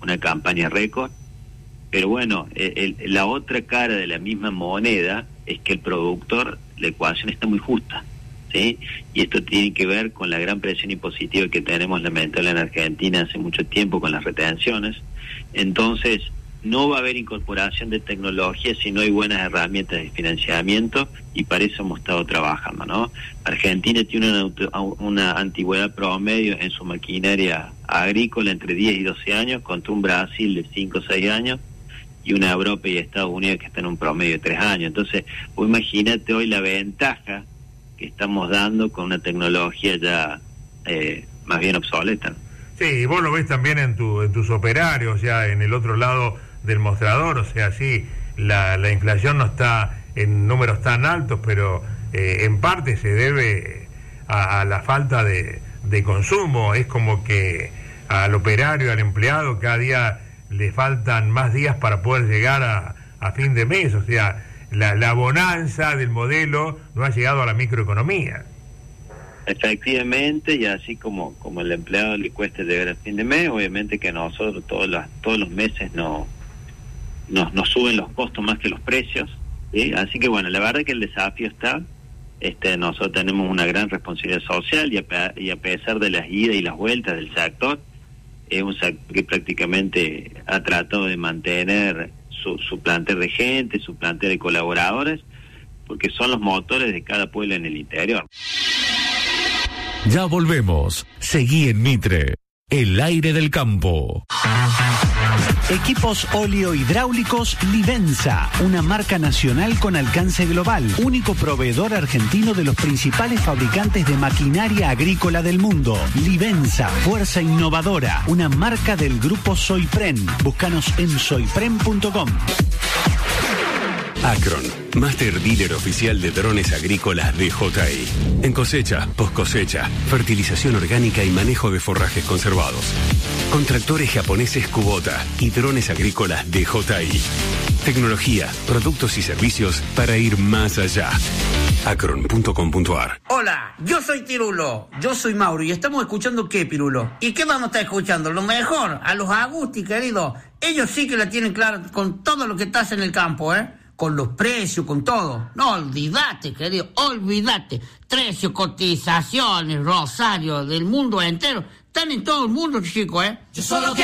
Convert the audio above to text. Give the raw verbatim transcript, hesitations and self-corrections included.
una campaña récord. Pero bueno, el, el, la otra cara de la misma moneda es que el productor, la ecuación está muy justa, ¿sí? Y esto tiene que ver con la gran presión impositiva que tenemos lamentablemente en Argentina hace mucho tiempo con las retenciones. Entonces, no va a haber incorporación de tecnología si no hay buenas herramientas de financiamiento, y para eso hemos estado trabajando, ¿no? Argentina tiene una, una antigüedad promedio en su maquinaria agrícola entre diez y doce años, contra un Brasil de cinco o seis años, y una Europa y Estados Unidos que están en un promedio de tres años. Entonces, vos imagínate hoy la ventaja que estamos dando con una tecnología ya eh, más bien obsoleta. Sí, y vos lo ves también en tu en tus operarios, ya en el otro lado del mostrador, o sea, sí, la, la inflación no está en números tan altos, pero eh, en parte se debe a, a la falta de, de consumo. Es como que al operario, al empleado, cada día le faltan más días para poder llegar a, a fin de mes, o sea, la, la bonanza del modelo no ha llegado a la microeconomía. Efectivamente, y así como como el empleado le cuesta llegar a fin de mes, obviamente que a nosotros todos los, todos los meses no, nos, nos suben los costos más que los precios, ¿sí? Así que bueno, la verdad que el desafío está, este nosotros tenemos una gran responsabilidad social, y a, y a pesar de las idas y las vueltas del sector, es un sector que prácticamente ha tratado de mantener su, su plantel de gente, su plantel de colaboradores, porque son los motores de cada pueblo en el interior. Ya volvemos. Seguí en Mitre, el aire del campo. Equipos oleohidráulicos Livenza, una marca nacional con alcance global, único proveedor argentino de los principales fabricantes de maquinaria agrícola del mundo. Livenza, fuerza innovadora, una marca del grupo Soypren. Búscanos en soypren punto com. Acron, Master Dealer Oficial de Drones Agrícolas D J I. En cosecha, post cosecha, fertilización orgánica y manejo de forrajes conservados. Con tractores japoneses Kubota y drones agrícolas D J I. Tecnología, productos y servicios para ir más allá. acron punto com punto ar. Hola, yo soy Pirulo. Yo soy Mauro y estamos escuchando ¿qué, Pirulo? ¿Y qué vamos a estar escuchando? Lo mejor, a los Agusti, querido. Ellos sí que la tienen clara con todo lo que estás en el campo, ¿eh? Con los precios, con todo. No, olvídate, querido, olvídate. Precios, cotizaciones, Rosario, del mundo entero. Están en todo el mundo, chicos, ¿eh? Yo solo quiero